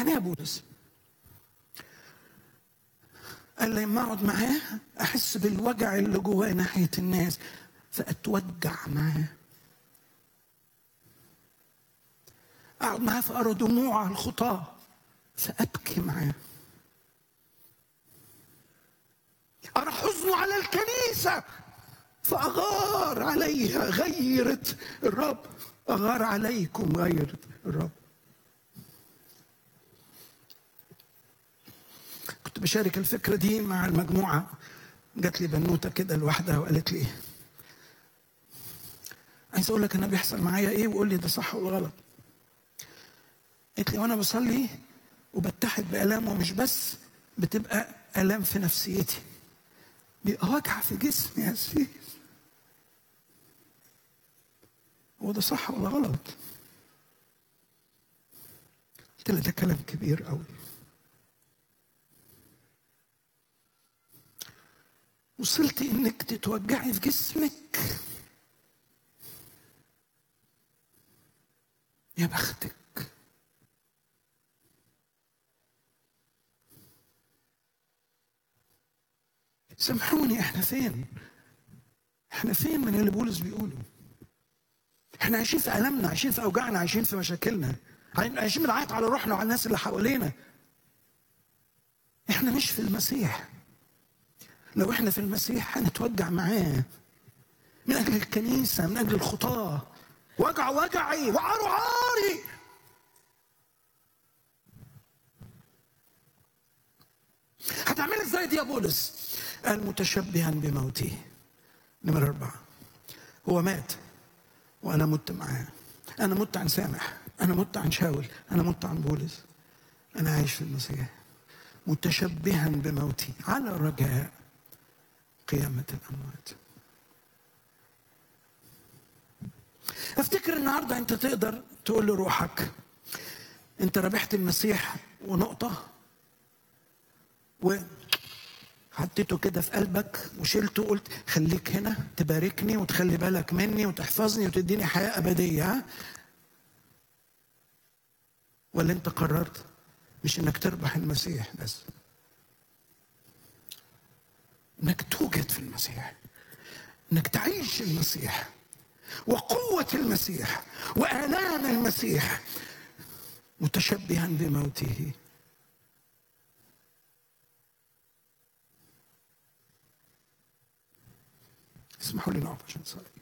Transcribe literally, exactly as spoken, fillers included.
يعني ايه يا بولس؟ قال لما اقعد معاه احس بالوجع اللي جواه ناحيه الناس فاتوجع معاه. اقعد معاه فارى دموع الخطاه فابكي معاه. ارى حزنه على الكنيسه فاغار عليها غيرة الرب. اغار عليكم غيرة الرب. كنت بشارك الفكره دي مع المجموعه، جات لي بنوته كده لوحدها وقالت لي عايز اقول لك انا بيحصل معايا ايه وقول لي ده صح ولا غلط. قالت لي وانا بصلي وبتحد بالام، ومش بس بتبقى الام في نفسيتي، بيبقى وجع في جسمي يا سيدي. هو ده صح ولا غلط؟ قلت لها ده كلام كبير قوي. وصلت انك تتوجعي في جسمك؟ يا بختك. سامحوني، احنا فين؟ احنا فين من اللي بولس بيقوله؟ احنا عايشين في ألمنا، عايشين في أوجاعنا، عايشين في مشاكلنا، عايشين بنعيط على روحنا وعلى الناس اللي حوالينا. احنا مش في المسيح. لو احنا في المسيح هنتوجع معاه من أجل الكنيسة، من أجل الخطاة. وجع وجعي وعار عاري. هتعمل ازاي دي يا بولس؟ قال متشبها بموته. نمرة أربعة، هو مات وأنا مت معاه. أنا مت عن سامح، أنا مت عن شاول، أنا مت عن بولس. أنا عايش في المسيح متشبها بموتي على رجاء قيامة الأموات. أفتكر النهاردة أنت تقدر تقول لروحك أنت ربحت المسيح ونقطة، وحطيته كده في قلبك وشلته وقلت خليك هنا تباركني وتخلي بالك مني وتحفظني وتديني حياة أبدية. ولا أنت قررت مش إنك تربح المسيح بس، إنك توجد في المسيح، إنك تعيش المسيح وقوة المسيح وآلام المسيح متشبها بموته. اسمحوا لي نقف عشان نصلي.